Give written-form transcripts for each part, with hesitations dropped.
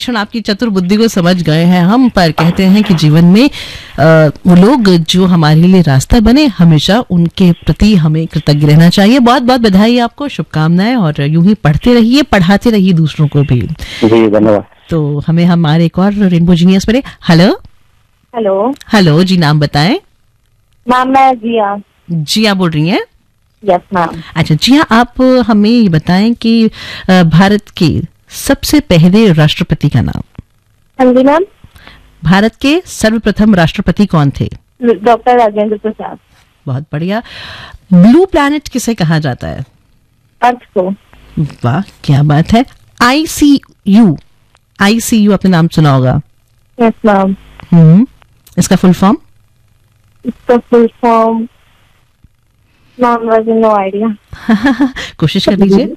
क्षण आपकी चतुर बुद्धि को समझ गए हैं हम, पर कहते हैं कि जीवन में वो लोग जो हमारे लिए रास्ता बने, हमेशा उनके प्रति हमें कृतज्ञ रहना चाहिए। बहुत बहुत बधाई आपको, शुभकामनाएं, और यूं ही पढ़ते रहिए, पढ़ाते रहिए दूसरों को भी। जी धन्यवाद। तो हमें हमारे एक और रेनबो जीनियस मिले। हेलो हेलो हेलो जी, नाम बताएं। मैम मैं जिया। जिया बोल रही हैं? Yes ma'am. अच्छा जिया, आप हमें ये बताएं कि भारत के सबसे पहले राष्ट्रपति का नाम। हाँ जी मैम। भारत के सर्वप्रथम राष्ट्रपति कौन थे? डॉक्टर राजेंद्र प्रसाद। बहुत बढ़िया। ब्लू प्लैनेट किसे कहा जाता है? अर्थ को। वाह क्या बात है। ICU, ICU आपने नाम सुना होगा। Yes ma'am. इसका फुल फॉर्म? इसका फुल फॉर्म मैम मुझे नो आइडिया। कोशिश कर लीजिए।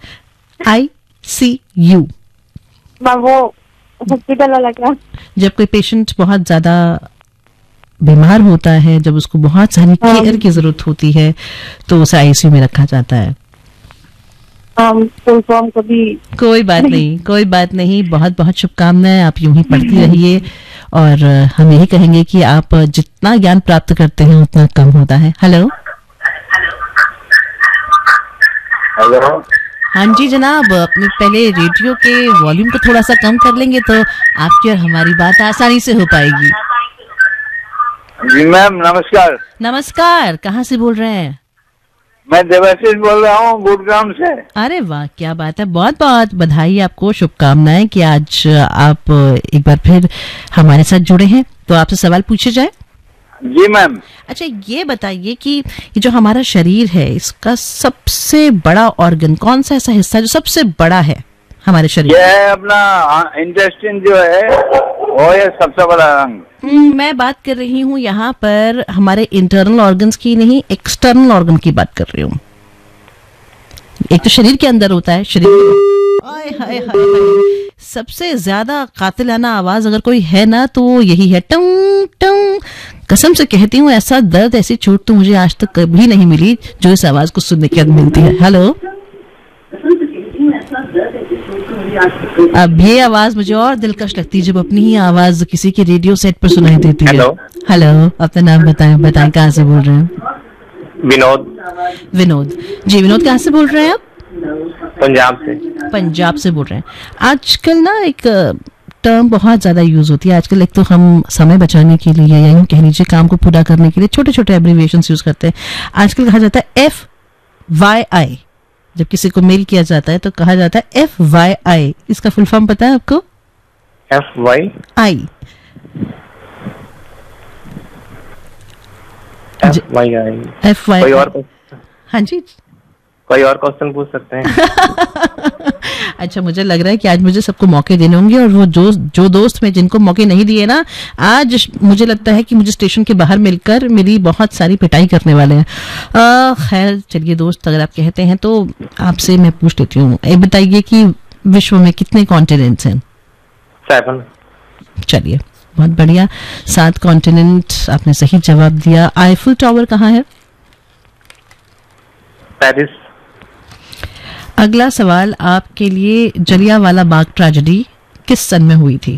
ICU मैम वो हॉस्पिटल वाला क्या? जब कोई पेशेंट बहुत ज्यादा बीमार होता है, जब उसको बहुत सारी केयर की जरूरत होती है, तो उसे ICU में रखा जाता है। फुल फॉर्म कभी। कोई बात नहीं, कोई बात नहीं। बहुत बहुत शुभकामनाएं, आप यूं ही पढ़ती रहिए, और हम यही कहेंगे कि आप जितना ज्ञान प्राप्त करते हैं उतना कम होता है। Hello hello. हाँ जी जनाब, अपने पहले रेडियो के वॉल्यूम को थोड़ा सा कम कर लेंगे तो आपकी और हमारी बात आसानी से हो पाएगी। जी मैम नमस्कार। नमस्कार, कहाँ से बोल रहे हैं? मैं देवाशीष बोल रहा हूँ गुड़गांव से। अरे वाह क्या बात है, बहुत बहुत बधाई आपको, शुभकामनाएं कि आज आप एक बार फिर हमारे साथ जुड़े हैं। तो आपसे सवाल पूछे जाए? जी मैम। अच्छा ये बताइए कि ये जो हमारा शरीर है, इसका सबसे बड़ा ऑर्गन कौन सा ऐसा हिस्सा जो सबसे बड़ा है हमारे शरीर? ये है अपना इंटेस्टाइन जो है, वो है सबसे बड़ा अंग। मैं बात कर रही हूँ यहाँ पर हमारे इंटरनल ऑर्गन्स की नहीं, एक्सटर्नल ऑर्गन की बात कर रही हूँ। एक तो शरीर के अंदर होता है, शरीर हाय हाय हाय, सबसे ज्यादा कातिलाना आवाज अगर कोई है ना तो यही है, टंग टंग। कसम से कहती हूँ, ऐसा दर्द, ऐसी चोट तो मुझे आज तक कभी नहीं मिली जो इस आवाज को सुनने के बाद मिलती है। हेलो, अब ये आवाज मुझे और दिलकश लगती है जब अपनी ही आवाज किसी के रेडियो सेट पर सुनाई देती है। हेलो, अपना नाम बताएं कहाँ से बोल रहे हैं? विनोद। विनोद जी, विनोद कहाँ से बोल रहे हैं आप? पंजाब से। पंजाब से बोल रहे हैं। आजकल ना एक टर्म बहुत ज्यादा यूज होती है आजकल। एक तो हम समय बचाने के लिए, या यूं कह लीजिए काम को पूरा करने के लिए छोटे छोटे एब्रिविएशंस यूज करते हैं। आजकल कहा जाता है FYI, जब किसी को मेल किया जाता है तो कहा जाता है FYI। इसका फुल फॉर्म पता है आपको? FYI। कोई और? हाँ जी, कोई और क्वेश्चन पूछ सकते हैं? अच्छा, मुझे लग रहा है कि आज मुझे सबको मौके देने होंगे, और वो जो दोस्त में जिनको मौके नहीं दिए ना, आज मुझे लगता है कि मुझे स्टेशन के बाहर मिलकर मेरी बहुत सारी पिटाई करने वाले हैं। खैर चलिए दोस्त, अगर आप कहते हैं तो आपसे मैं पूछ लेती हूँ। ये बताइए कि विश्व में कितने कॉन्टिनेंट्स हैं? 7। चलिए बहुत बढ़िया, 7 कॉन्टिनेंट आपने सही जवाब दिया। आईफिल टावर कहाँ है? पेरिस। अगला सवाल आपके लिए, जलियांवाला बाग ट्रेजेडी किस सन में हुई थी?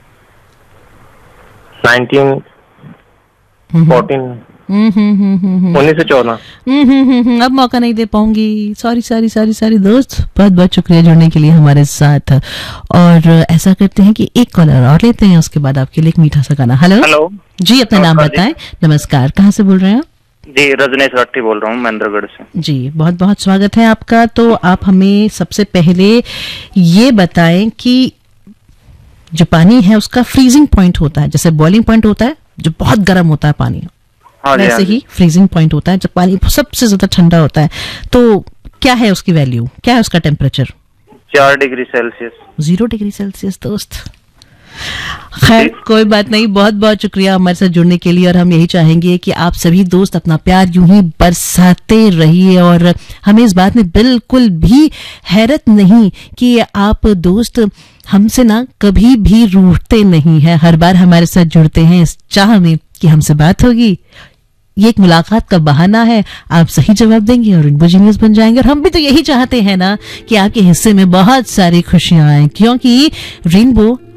1914। अब मौका नहीं दे पाऊंगी, सॉरी दोस्त। बहुत बहुत शुक्रिया जुड़ने के लिए हमारे साथ। और ऐसा करते हैं कि एक कॉलर और लेते हैं, उसके बाद आपके लिए एक मीठा सा गाना। हेलो जी, अपना नाम बताएं। नमस्कार, कहाँ से बोल रहे हैं आप? जी रजनीश रट्टी बोल रहा हूँ, महेंद्रगढ़ से। जी बहुत बहुत स्वागत है आपका। तो आप हमें सबसे पहले ये बताएं कि जो पानी है उसका फ्रीजिंग पॉइंट होता है, जैसे बॉइलिंग पॉइंट होता है जो बहुत गर्म होता है पानी, वैसे ही फ्रीजिंग पॉइंट होता है जब पानी सबसे ज्यादा ठंडा होता है। तो क्या है उसकी वैल्यू, क्या है उसका temperature? 4 degree Celsius. 0 degree Celsius दोस्त। खैर कोई बात नहीं, बहुत बहुत शुक्रिया हमारे साथ जुड़ने के लिए। और हम यही चाहेंगे कि आप सभी दोस्त अपना प्यार यूं ही बरसाते रहिए, और हमें इस बात में बिल्कुल भी हैरत नहीं कि आप दोस्त हमसे ना कभी भी रूठते नहीं है, हर बार हमारे साथ जुड़ते हैं इस चाह में कि हमसे बात होगी, ये एक मुलाकात का बहाना है, आप सही जवाब देंगे और रेनबो जीनियस बन जाएंगे। और हम भी तो यही चाहते हैं ना कि आपके हिस्से में बहुत सारी खुशियां आए, क्योंकि रेनबो